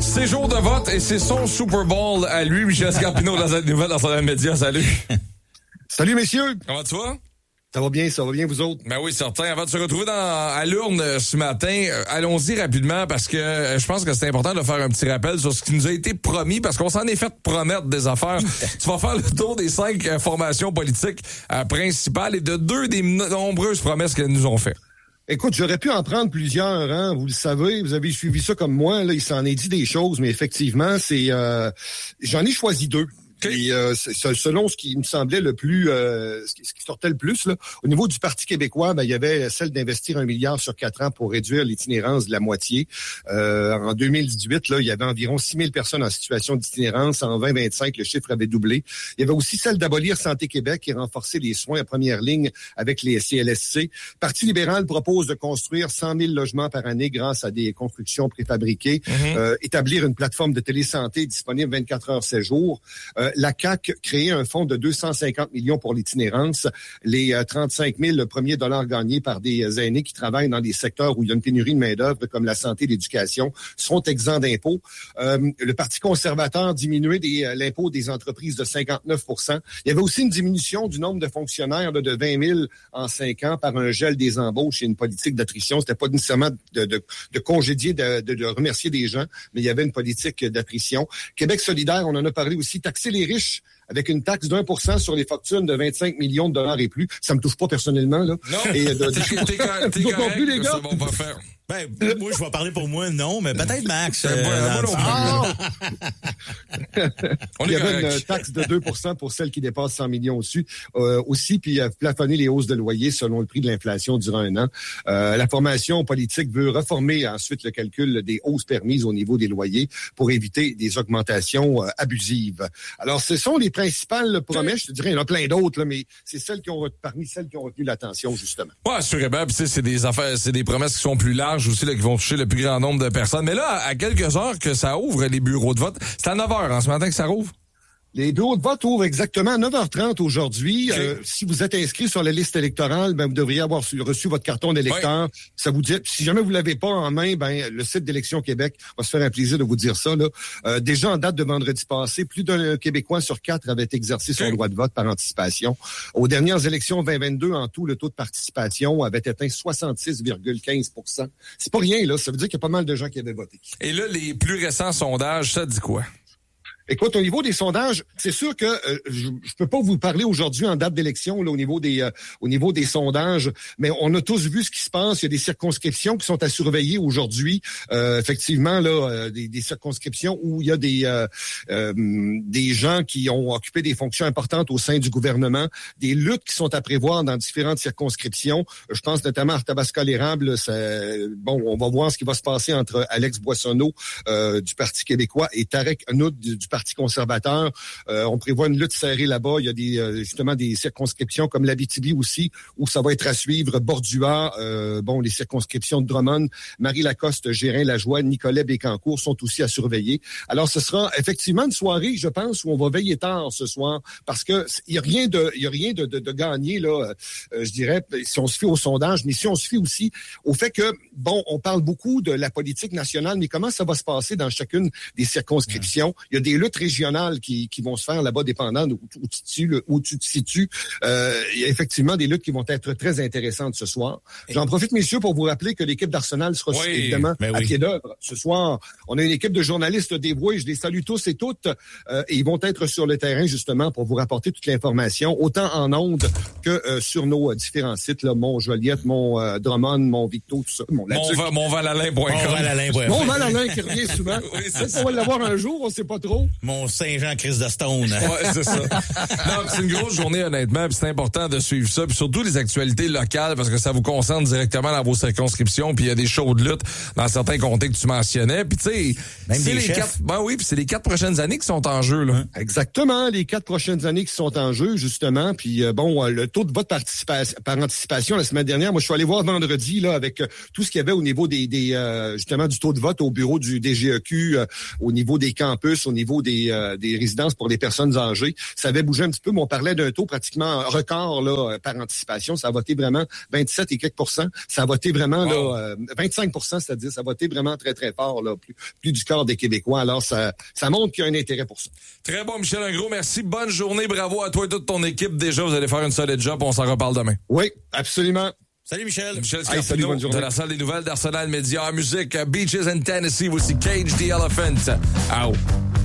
C'est jour de vote et c'est son Super Bowl à lui, Michel Scarpino, dans la nouvelle dans son média. Salut. Salut, messieurs. Comment tu vas? Ça va bien, vous autres? Ben oui, certain. Avant de se retrouver à l'urne ce matin, allons-y rapidement parce que je pense que c'est important de faire un petit rappel sur ce qui nous a été promis parce qu'on s'en est fait promettre des affaires. Tu vas faire le tour des 5 formations politiques principales et de 2 des nombreuses promesses qu'elles nous ont fait. Écoute, j'aurais pu en prendre plusieurs, hein, vous le savez, vous avez suivi ça comme moi, là, il s'en est dit des choses, mais effectivement, j'en ai choisi 2. Okay. Et selon ce qui me semblait le plus, ce qui sortait le plus, là, au niveau du Parti québécois, il y avait celle d'investir 1 milliard sur 4 ans pour réduire l'itinérance de la moitié. En 2018, là, il y avait environ 6 000 personnes en situation d'itinérance. En 2025, le chiffre avait doublé. Il y avait aussi celle d'abolir Santé Québec et renforcer les soins à première ligne avec les CLSC. Parti libéral propose de construire 100 000 logements par année grâce à des constructions préfabriquées. Établir une plateforme de télésanté disponible 24 heures 7 jours. La CAQ créer un fonds de 250 millions pour l'itinérance. Les 35 000 premiers dollars gagnés par des aînés qui travaillent dans des secteurs où il y a une pénurie de main-d'œuvre, comme la santé et l'éducation, seront exempts d'impôts. Le Parti conservateur diminuer l'impôt des entreprises de 59 %. Il y avait aussi une diminution du nombre de fonctionnaires de 20 000 en 5 ans par un gel des embauches et une politique d'attrition. C'était pas nécessairement de congédier, de remercier des gens, mais il y avait une politique d'attrition. Québec solidaire, on en a parlé aussi, taxer les riches avec une taxe d'1% sur les fortunes de 25 millions de dollars et plus. Ça me touche pas personnellement, là. Non, et t'es correct, non plus, les gars. Ça va pas faire. Ben, moi, je vais parler pour moi, non, mais peut-être Max. Il y avait une taxe de 2% pour celles qui dépassent 100 millions aussi, puis plafonner les hausses de loyer selon le prix de l'inflation durant 1 an. La formation politique veut reformer ensuite le calcul des hausses permises au niveau des loyers pour éviter des augmentations abusives. Alors, ce sont les principales promesses. Je te dirais, il y en a plein d'autres, là, mais c'est parmi celles qui ont retenu l'attention, justement. Ouais, assurément. Puis c'est des affaires, c'est des promesses qui sont plus larges aussi, là, qui vont toucher le plus grand nombre de personnes. Mais là, à quelques heures que ça ouvre, les bureaux de vote, c'est à 9h en ce matin que ça rouvre? Les bureaux de vote ouvrent exactement à 9h30 aujourd'hui. Okay. Si vous êtes inscrit sur la liste électorale, vous devriez avoir reçu votre carton d'électeur. Oui. Ça vous dit, si jamais vous l'avez pas en main, le site d'Élections Québec va se faire un plaisir de vous dire ça, là. Déjà en date de vendredi passé, plus d'un Québécois sur 4 avait exercé son droit de vote par anticipation. Aux dernières élections 2022, en tout, le taux de participation avait atteint 66,15 %. C'est pas rien, là. Ça veut dire qu'il y a pas mal de gens qui avaient voté. Et là, les plus récents sondages, ça dit quoi? Écoute, au niveau des sondages, c'est sûr que je peux pas vous parler aujourd'hui en date d'élection là, au niveau des sondages, mais on a tous vu ce qui se passe. Il y a des circonscriptions qui sont à surveiller aujourd'hui. Effectivement, là, des circonscriptions où il y a des gens qui ont occupé des fonctions importantes au sein du gouvernement, des luttes qui sont à prévoir dans différentes circonscriptions. Je pense notamment à Arthabasca-l'Érable. On va voir ce qui va se passer entre Alex Boissonneau du Parti québécois et Tarek Anoud du Parti conservateur. On prévoit une lutte serrée là-bas. Il y a justement des circonscriptions comme l'Abitibi aussi, où ça va être à suivre. Bordua, les circonscriptions de Drummond, Marie-Lacoste, Gérin-Lajoie, Nicolet-Bécancour sont aussi à surveiller. Alors, ce sera effectivement une soirée, je pense, où on va veiller tard ce soir, parce que il y a rien de gagné, là, je dirais, si on se fie au sondage, mais si on se fie aussi au fait que, on parle beaucoup de la politique nationale, mais comment ça va se passer dans chacune des circonscriptions? Il y a des luttes régionales qui vont se faire là-bas, dépendant où tu te situes. Il y a effectivement des luttes qui vont être très intéressantes ce soir. J'en profite, messieurs, pour vous rappeler que l'équipe d'Arsenal sera évidemment à pied d'œuvre. Ce soir, on a une équipe de journalistes dévoués. Je les salue tous et toutes. Et ils vont être sur le terrain, justement, pour vous rapporter toute l'information, autant en ondes que sur nos différents sites, là, mon Joliette, mon Drummond, mon Victo, tout ça. Mon Valalin.com. Mon Valalin qui revient souvent. Peut-être qu'on va l'avoir un jour, on sait pas trop. Mon Saint-Jean-Christ de Stone. Ouais, c'est ça. Non, c'est une grosse journée, honnêtement, puis c'est important de suivre ça, puis surtout les actualités locales, parce que ça vous concerne directement dans vos circonscriptions, puis il y a des shows de lutte dans certains comtés que tu mentionnais, puis tu sais, c'est les 4, puis c'est les 4 prochaines années qui sont en jeu, là. Exactement, les 4 prochaines années qui sont en jeu, justement, puis le taux de vote par anticipation la semaine dernière, moi je suis allé voir vendredi, là, avec tout ce qu'il y avait au niveau justement du taux de vote au bureau du DGEQ, au niveau des campus, au niveau des résidences pour les personnes âgées. Ça avait bougé un petit peu, mais on parlait d'un taux pratiquement record là, par anticipation. Ça a voté vraiment 27 et quelques %. Ça a voté vraiment là, 25 %, c'est-à-dire ça a voté vraiment très, très fort, là, plus du quart des Québécois. Alors, ça montre qu'il y a un intérêt pour ça. Très bon, Michel, un gros merci. Bonne journée. Bravo à toi et toute ton équipe. Déjà, vous allez faire une solide job. On s'en reparle demain. Oui, absolument. Salut, Michel. Michel Hey, salut, bonne journée. de la salle des nouvelles d'Arsenal Média en musique. Beaches in Tennessee, voici Cage the Elephant. Out.